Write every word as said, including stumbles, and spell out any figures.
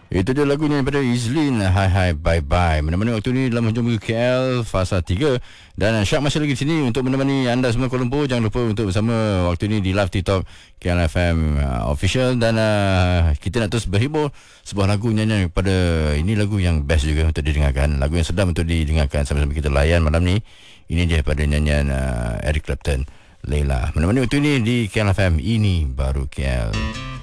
Itu dia lagunya daripada Izlin, Hai Hai Bye Bye. Menemani waktu ni dalam hujung K L Fasa tiga. Dan Syak masih lagi di sini untuk menemani anda semua Kuala Lumpur. Jangan lupa untuk bersama waktu ni di live TikTok K L F M uh, official. Dan uh, kita nak terus berhibur sebuah lagu nyanyian pada, ini lagu yang best juga untuk didengarkan, lagu yang sedap untuk didengarkan sama-sama kita layan malam ni. Ini dia pada nyanyian uh, Eric Clapton, Layla. Menemani waktu ni di K L F M, ini baru K L.